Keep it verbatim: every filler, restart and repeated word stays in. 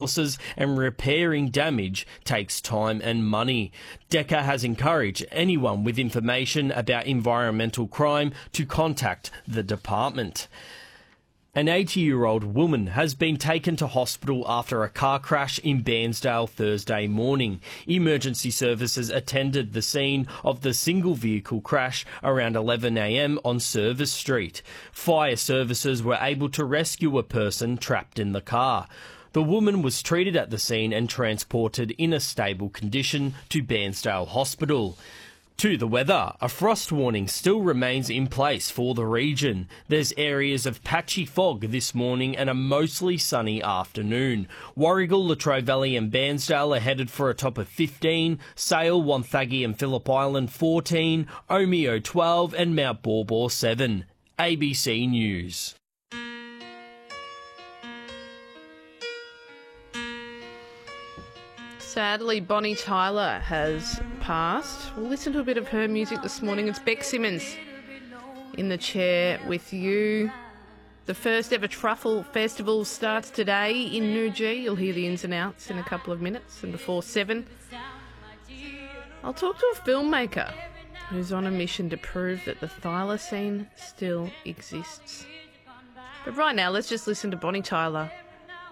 resources, and repairing damage takes time and money. Decca has encouraged anyone with information about environmental crime to contact the department. An eighty-year-old woman has been taken to hospital after a car crash in Bairnsdale Thursday morning. Emergency services attended the scene of the single vehicle crash around eleven a m on Service Street. Fire services were able to rescue a person trapped in the car. The woman was treated at the scene and transported in a stable condition to Bairnsdale Hospital. To the weather, a frost warning still remains in place for the region. There's areas of patchy fog this morning and a mostly sunny afternoon. Warragul, Latrobe Valley and Bairnsdale are headed for a top of fifteen, Sale, Wonthaggi and Phillip Island fourteen, Omeo twelve and Mount Baw seven. A B C News. Sadly, Bonnie Tyler has passed. We'll listen to a bit of her music this morning. It's Beck Simmons in the chair with you. The first ever Truffle Festival starts today in Newgee. You'll hear the ins and outs in a couple of minutes. And before seven, I'll talk to a filmmaker who's on a mission to prove that the thylacine still exists. But right now, let's just listen to Bonnie Tyler